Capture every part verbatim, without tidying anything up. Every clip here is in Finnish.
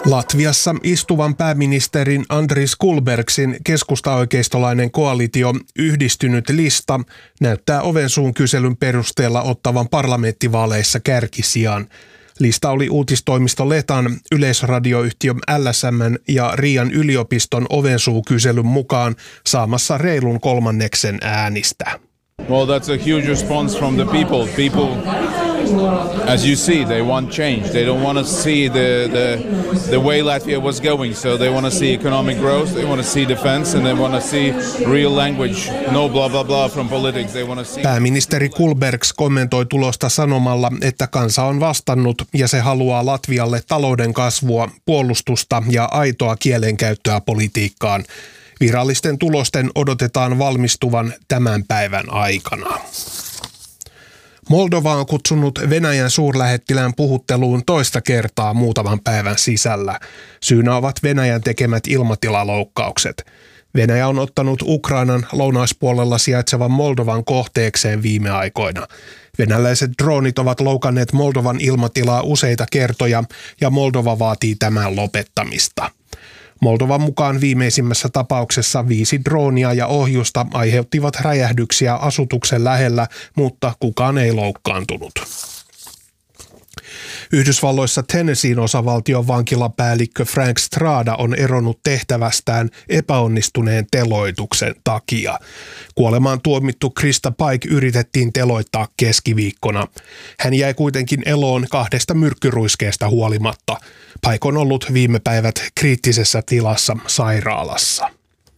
Latviassa istuvan pääministerin Andris Kulbergsin keskustaoikeistolainen koalitio Yhdistynyt lista näyttää ovensuun kyselyn perusteella ottavan parlamenttivaaleissa kärkisijan. Lista oli uutistoimisto Letan, yleisradioyhtiö L S M:n ja Riian yliopiston ovensuukyselyn mukaan saamassa reilun kolmanneksen äänistä. Well, that's a huge response from the people. People, as you see, they want change. They don't want to see the, the, the way Latvia was going. So they want to see economic growth, they want to see defense, and they want to see real language. No blah blah blah from politics. They want to see... Pääministeri Kulbergs kommentoi tulosta sanomalla, että kansa on vastannut ja se haluaa Latvialle talouden kasvua, puolustusta ja aitoa kielenkäyttöä politiikkaan. Virallisten tulosten odotetaan valmistuvan tämän päivän aikana. Moldova on kutsunut Venäjän suurlähettilään puhutteluun toista kertaa muutaman päivän sisällä. Syynä ovat Venäjän tekemät ilmatilaloukkaukset. Venäjä on ottanut Ukrainan lounaispuolella sijaitsevan Moldovan kohteekseen viime aikoina. Venäläiset droonit ovat loukanneet Moldovan ilmatilaa useita kertoja ja Moldova vaatii tämän lopettamista. Moldovan mukaan viimeisimmässä tapauksessa viisi droonia ja ohjusta aiheuttivat räjähdyksiä asutuksen lähellä, mutta kukaan ei loukkaantunut. Yhdysvalloissa Tennesseein osavaltion vankilapäällikkö Frank Strada on eronnut tehtävästään epäonnistuneen teloituksen takia. Kuolemaan tuomittu Krista Pike yritettiin teloittaa keskiviikkona. Hän jäi kuitenkin eloon kahdesta myrkkyruiskeesta huolimatta. Pike on ollut viime päivät kriittisessä tilassa sairaalassa.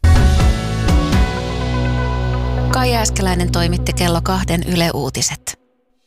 Kai Jääskeläinen toimitti kello kahden Yle Uutiset.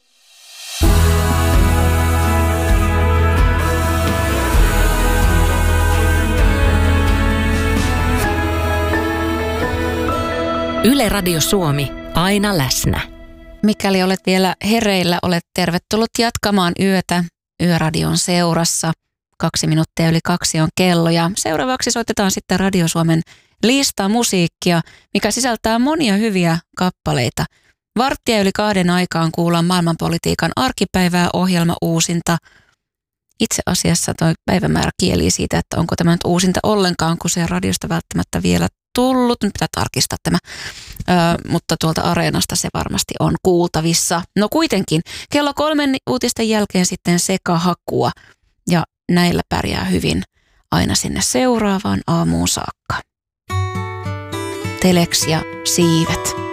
Yle Radio Suomi, aina läsnä. Mikäli olet vielä hereillä, olet tervetullut jatkamaan yötä Yöradion seurassa. Kaksi minuuttia yli kaksi on kello ja seuraavaksi soitetaan sitten Radio Suomen lista musiikkia, mikä sisältää monia hyviä kappaleita. Varttia yli kahden aikaan kuullaan maailmanpolitiikan arkipäivää ohjelma uusinta. Itse asiassa tuo päivämäärä kielii siitä, että onko tämä nyt uusinta ollenkaan, kun se radiosta välttämättä vielä tullut. Nyt pitää tarkistaa tämä, Ö, mutta tuolta Areenasta se varmasti on kuultavissa. No kuitenkin, kello kolmen uutisten jälkeen sitten sekahakua ja näillä pärjää hyvin aina sinne seuraavaan aamuun saakka. Telex ja siivet.